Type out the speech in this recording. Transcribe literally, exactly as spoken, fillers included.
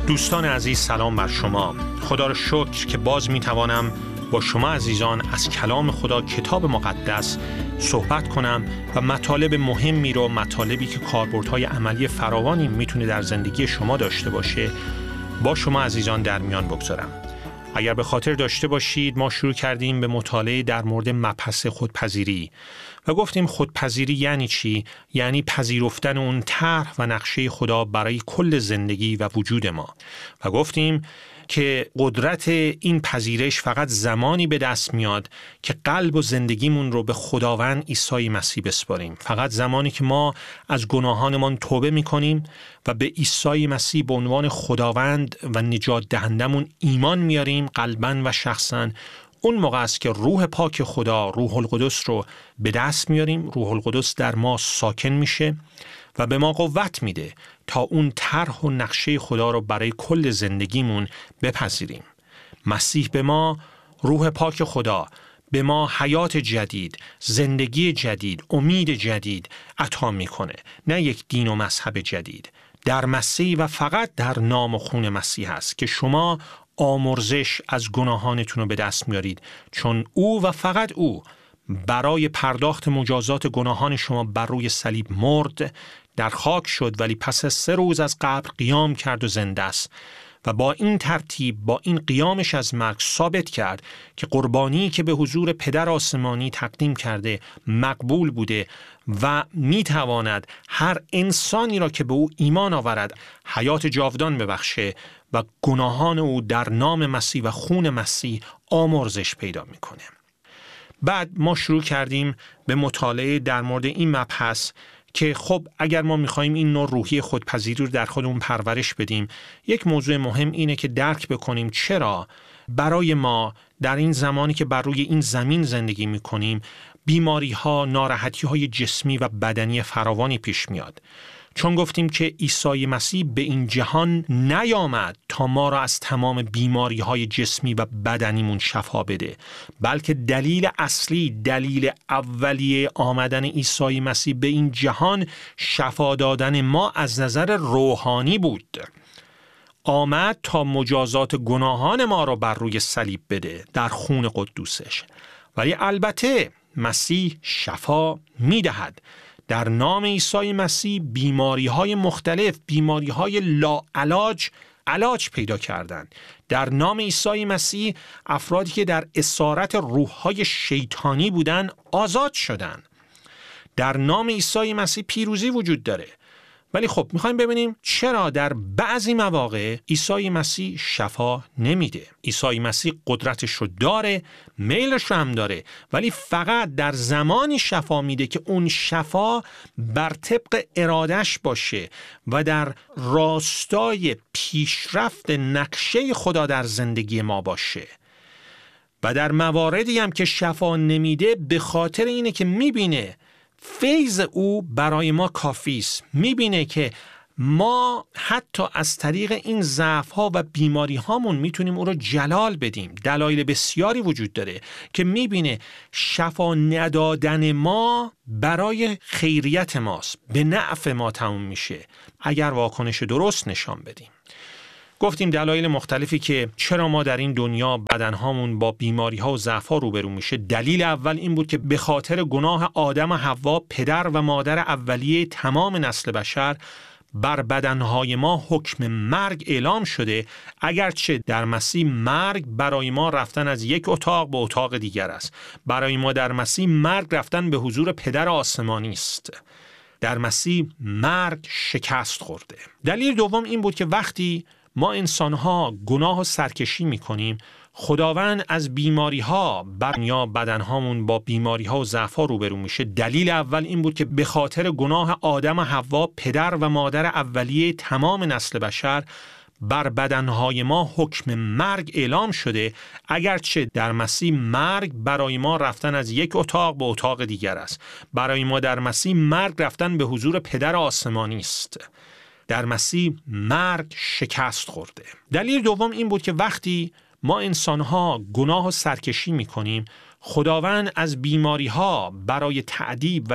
دوستان عزیز، سلام بر شما. خدا را شکر که باز میتوانم با شما عزیزان از کلام خدا، کتاب مقدس صحبت کنم و مطالب مهمی رو، مطالبی که کاربردهای عملی فراوانی میتونه در زندگی شما داشته باشه، با شما عزیزان در میان بگذارم. اگر به خاطر داشته باشید، ما شروع کردیم به مطالعه در مورد مبحث خودپذیری و گفتیم خودپذیری یعنی چی؟ یعنی پذیرفتن اون طرح و نقشه خدا برای کل زندگی و وجود ما. و گفتیم که قدرت این پذیرش فقط زمانی به دست میاد که قلب و زندگیمون رو به خداوند عیسی مسیح بسپاریم. فقط زمانی که ما از گناهانمان توبه میکنیم و به عیسی مسیح به عنوان خداوند و نجات دهندمون ایمان میاریم قلباً و شخصاً، اون موقع است که روح پاک خدا، روح القدس رو به دست میاریم. روح القدس در ما ساکن میشه و به ما قوت میده تا اون طرح و نقشه خدا رو برای کل زندگیمون بپذیریم. مسیح به ما، روح پاک خدا به ما حیات جدید، زندگی جدید، امید جدید عطا میکنه، نه یک دین و مذهب جدید. در مسیح و فقط در نام و خون مسیح هست که شما آمرزش از گناهانتون رو به دست میارید، چون او و فقط او برای پرداخت مجازات گناهان شما بر روی صلیب مرد، در خاک شد، ولی پس از سه روز از قبر قیام کرد و زنده است و با این ترتیب، با این قیامش از مرگ ثابت کرد که قربانی که به حضور پدر آسمانی تقدیم کرده مقبول بوده و میتواند هر انسانی را که به او ایمان آورد حیات جاودان ببخشه و گناهان او در نام مسیح و خون مسیح آمرزش پیدا میکنه. بعد ما شروع کردیم به مطالعه در مورد این مبحث که خب اگر ما میخوایم این نوع روحی خودپذیری رو در خودمون پرورش بدیم، یک موضوع مهم اینه که درک بکنیم چرا برای ما در این زمانی که بر روی این زمین زندگی میکنیم بیماری ها، ناراحتی های جسمی و بدنی فراوانی پیش میاد. چون گفتیم که عیسی مسیح به این جهان نیامد تا ما را از تمام بیماری های جسمی و بدنیمون شفا بده، بلکه دلیل اصلی، دلیل اولیه آمدن عیسی مسیح به این جهان شفا دادن ما از نظر روحانی بود. آمد تا مجازات گناهان ما را بر روی صلیب بده در خون قدوسش. ولی البته مسیح شفا میدهد. در نام عیسی مسیح بیماری‌های مختلف، بیماری‌های لاعلاج علاج پیدا کردند. در نام عیسی مسیح افرادی که در اسارت روح‌های شیطانی بودند آزاد شدند. در نام عیسی مسیح پیروزی وجود داره. ولی خب میخوایم ببینیم چرا در بعضی مواقع عیسی مسیح شفا نمیده. عیسی مسیح قدرتش رو داره، میلش رو هم داره، ولی فقط در زمانی شفا میده که اون شفا بر طبق ارادش باشه و در راستای پیشرفت نقشه خدا در زندگی ما باشه. و در مواردی هم که شفا نمیده به خاطر اینه که میبینه فیض او برای ما کافی است. میبینه که ما حتی از طریق این ضعف‌ها و بیماری‌هامون میتونیم او رو جلال بدیم. دلایل بسیاری وجود داره که میبینه شفا ندادن ما برای خیریت ماست، به نفع ما تموم میشه اگر واکنش درست نشان بدیم. گفتیم دلایل مختلفی که چرا ما در این دنیا بدنهامون با بیماری‌ها و ضعف‌ها روبرو میشه. دلیل اول این بود که به خاطر گناه آدم و حوا، پدر و مادر اولیه تمام نسل بشر، بر بدنهای ما حکم مرگ اعلام شده، اگرچه در مسیح مرگ برای ما رفتن از یک اتاق به اتاق دیگر است. برای ما در مسیح مرگ رفتن به حضور پدر آسمانی است. در مسیح مرگ شکست خورده. دلیل دوم این بود که وقتی ما انسان‌ها گناه و سرکشی می‌کنیم، خداوند از بیماری‌ها بر یا بدنهامون با بیماری‌ها و ضعف‌ها روبرو میشه. دلیل اول این بود که به خاطر گناه آدم و حوا، پدر و مادر اولیه تمام نسل بشر، بر بدنهای ما حکم مرگ اعلام شده، اگرچه در مسیح مرگ برای ما رفتن از یک اتاق به اتاق دیگر است. برای ما در مسیح مرگ رفتن به حضور پدر آسمانی است. در مسیح مرگ شکست خورده. دلیل دوم این بود که وقتی ما انسان‌ها گناه و سرکشی می‌کنیم، خداوند از بیماری‌ها برای تعذیب و